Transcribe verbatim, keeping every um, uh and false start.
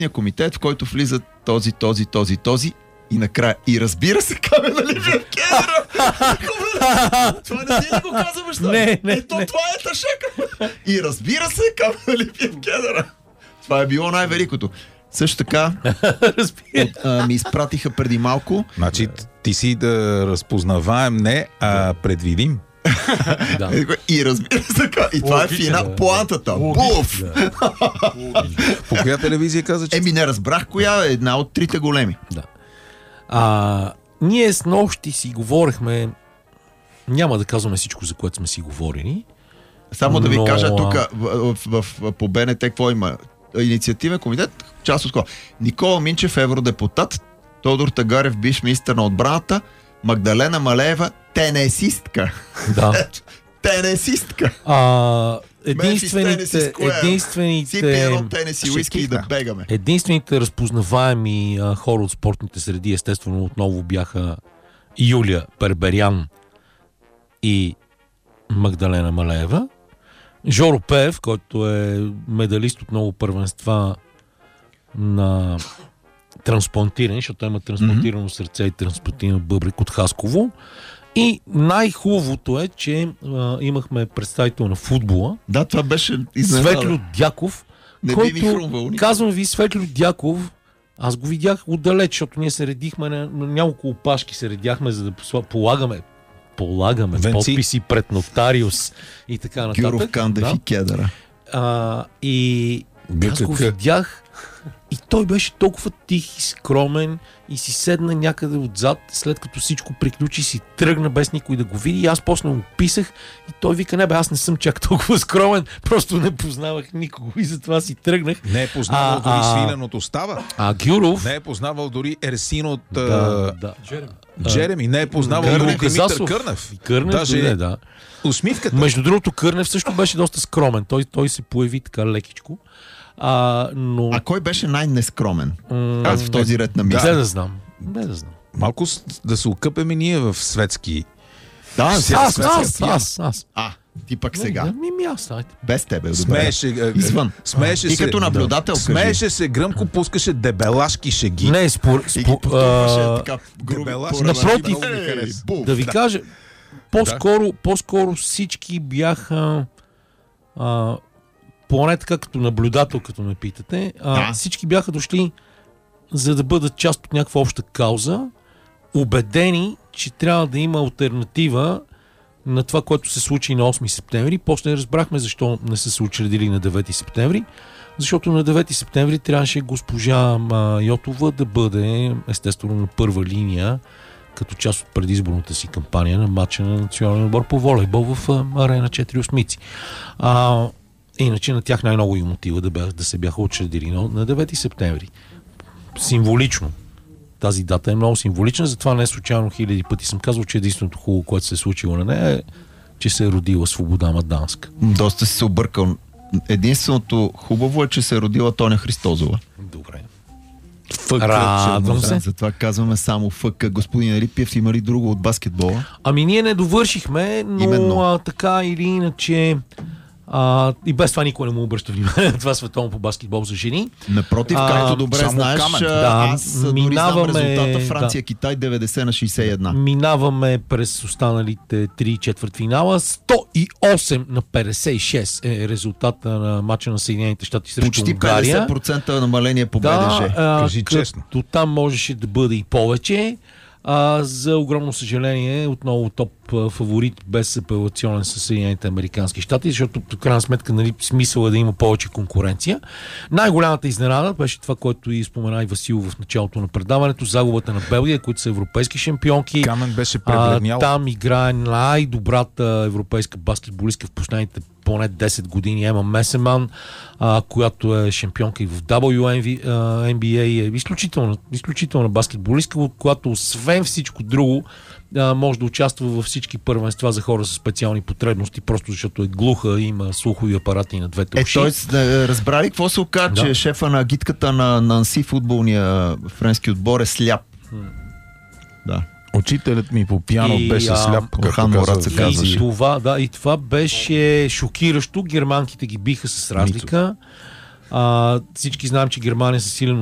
комитет, в който влизат този, този, този, този и накрая. И разбира се, Камена Липиев кедъра! Това не ти ли го каза, баща? Не, не, Ето не. това е тъшека! И разбира се, Камена Липиев кедъра! Това е било най-великото. Също така от, а, ми изпратиха преди малко. Значи ти си да разпознаваем не, а предвидим. Да. И разбира се, и това е финал, да. поантата. Буф! По коя телевизия каза, че... Еми не разбрах коя е една от трите големи. Да. А, ние с нощи си говорихме, няма да казваме всичко, за което сме си говорили. Само да ви Но... кажа тук в, в, в, по БНТ какво има. Инициативен комитет, част от кого? Никола Минчев, евродепутат, Тодор Тагарев, бивш министър на отбраната, Магдалена Малеева, тенесистка. Да. Тенесистка. А, единствените, единствените, единствените, Сипи едно тенеси уиски и да бегаме. единствените разпознаваеми а, хора от спортните среди, естествено, отново бяха Юлия Перберян и Магдалена Малеева. Жоро Пеев, който е медалист от много първенства на трансплантиране, защото има трансплантирано mm-hmm. сърце и трансплантиран бъбрек от Хасково. И най-хубавото е, че а, имахме представител на футбола. Да, това беше изненада. Светлю Дяков, не който, би ми хрумвал, казвам ви, Светлю Дяков, аз го видях отдалеч, защото ние се редихме на, на няколко опашки, се редяхме, за да посла, полагаме полагаме Венци. подписи пред нотариус и така нататък. Гюров, Кандев да. и Кедъра. А, и аз го ГКК. видях и той беше толкова тих и скромен и си седна някъде отзад, след като всичко приключи, си тръгна без никой да го види и аз после му писах и той вика, не бе, аз не съм чак толкова скромен, просто не познавах никого и затова си тръгнах. Не е познавал А, дори а, свиленото става. А Гюров... Не е познавал дори Ерсин от Да, а, да. Джереми. Не е познавал Кърнев, дори Димитър Казасов. Кърнев. Кърнев, Даже дойде, да. усмивката. Между другото, Кърнев също беше доста скромен. Той, той се появи така лекичко. А, но... А кой беше най-нескромен? М- Аз в този ред на мисля. Не да знам. Не да знам. Малко с- да се окъпеме ние в светски... Да, Аз, сега аз, светска аз, пияна. аз, аз. А, ти пък сега. Не, ми, ми аз, айде. Без тебе. Добре. Смееше, а, Извън. смееше И се, като наблюдател, кажи. смееше се гръмко, пускаше дебелашки шеги. Не, спор... И ги спор потупваше а, така грубо. Дебелаш. по Напротив, ръбаните. много ми Ей, хареса. буф. да ви Да. кажа, по-скоро, по-скоро всички бяха а, поне така като наблюдател, като ме питате, а, Да. всички бяха дошли за да бъдат част от някаква обща кауза, убедени, че трябва да има алтернатива на това, което се случи на осми септември. После разбрахме защо не са се учредили на девети септември. Защото на девети септември трябваше госпожа а, Йотова да бъде естествено на първа линия като част от предизборната си кампания на матча на националния отбор по волейбол в а, арена четири осмици. А, иначе на тях най-много им мотива да, бях, да се бяха учредили на, на девети септември. Символично. Тази дата е много символична, затова не е случайно хиляди пъти съм казвал, че единственото хубаво, което се е случило на нея е, че се е родила Свобода Маданска. Доста си се объркал. Единственото хубаво е, че се е родила Тоня Христозова. Добре. Фък, Радвам Да, се. затова казваме само ФК. Господин Рипиев, има ли друго от баскетбола? Ами ние не довършихме, но Именно. а, така или иначе а, и без това никой не му обръща внимание на това световно по баскетбол за жени. Напротив, А, както добре само знаеш, Камен. а, Да, аз дори минаваме- знам резултата да. Франция-Китай деветдесет на шейсет и едно. Минаваме през останалите три четвъртфинала. сто и осем на петдесет и шест е резултата на матча на Съединените щати срещу Почти Унгария. петдесет процента намаление по БДЖ. а, Кажи като честно. там можеше да бъде и повече. А, за огромно съжаление, отново топ а, фаворит без апелационен със Съединените американски щати, защото в крайна сметка нали, смисъл е да има повече конкуренция. Най-голямата изненада беше това, което и спомена и Васил в началото на предаването, загубата на Белгия, които са европейски шампионки. Камен беше А, пребледнял. там играе най-добрата европейска баскетболистка в последните поне десет години Ема Месеман, а, която е шампионка и в дабъл ю Ен Би Ей, е изключителна, изключителна баскетболистка, която освен всичко друго а, може да участва във всички първенства за хора с специални потребности, просто защото е глуха и има слухови апарати на двете Е, уши. той е, разбрали какво се оказа, Да. че шефа на гидката на Нанси, футболния френски отбор, е сляп. Да. Учителят ми по пиано И, беше а, сляп, Орхан както Мурат се каза. казваше. И това, да, и това беше шокиращо. Германките ги биха с разлика. А, всички знаем, че Германия са силен